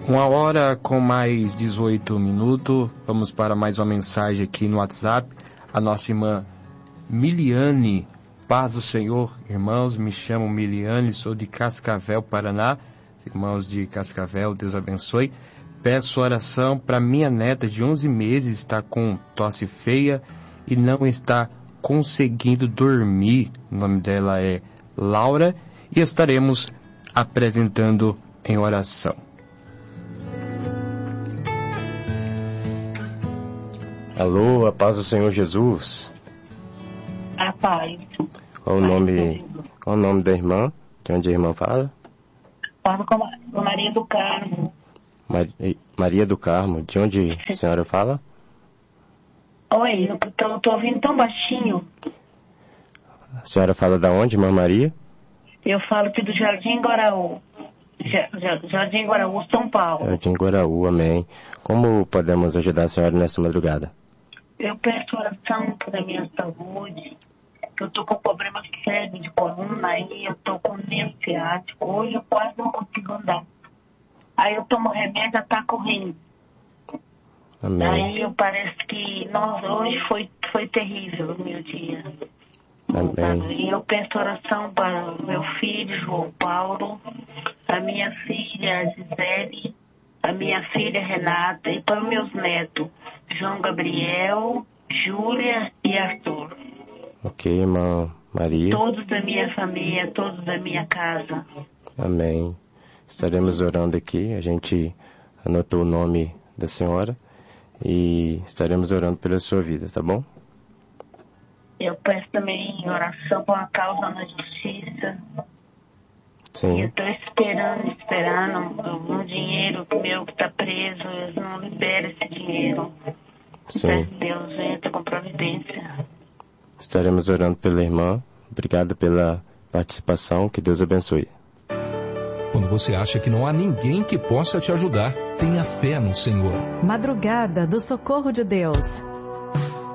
1h com mais 18 minutos. Vamos para mais uma mensagem aqui no WhatsApp. A nossa irmã Miliane. Paz do Senhor, irmãos. Me chamo Miliane, sou de Cascavel, Paraná. Irmãos de Cascavel, Deus abençoe. Peço oração para minha neta de 11 meses, está com tosse feia e não está conseguindo dormir. O nome dela é Laura e estaremos apresentando em oração. Alô, a paz do Senhor Jesus. A paz. Qual o nome da irmã? De onde a irmã fala? Falo com Maria do Carmo. Maria do Carmo. De onde a senhora fala? Oi, eu tô ouvindo tão baixinho. A senhora fala da onde, irmã Maria? Eu falo aqui do Jardim Guaraú. Jardim Guaraú, São Paulo. Jardim Guaraú, amém. Como podemos ajudar a senhora nesta madrugada? Eu peço oração pela minha saúde, que eu tô com problema sério de coluna, aí eu tô com nervo ciático. Hoje eu quase não consigo andar. Aí eu tomo remédio, já tá correndo. Amém. Aí parece que, hoje foi terrível o meu dia. Amém. E eu peço oração para o meu filho, João Paulo, a minha filha, Gisele, a minha filha, Renata, e para os meus netos, João Gabriel, Júlia e Arthur. Ok, irmã Maria. Todos da minha família, todos da minha casa. Amém. Estaremos orando aqui. A gente anotou o nome da senhora e estaremos orando pela sua vida, tá bom? Eu peço também oração por uma causa na justiça. Sim. Eu estou esperando um dinheiro meu que está preso. Eles não liberam esse dinheiro. Sim. Deus entra com providência. Estaremos orando pela irmã. Obrigado pela participação. Que Deus abençoe. Quando você acha que não há ninguém que possa te ajudar, tenha fé no Senhor. Madrugada do Socorro de Deus.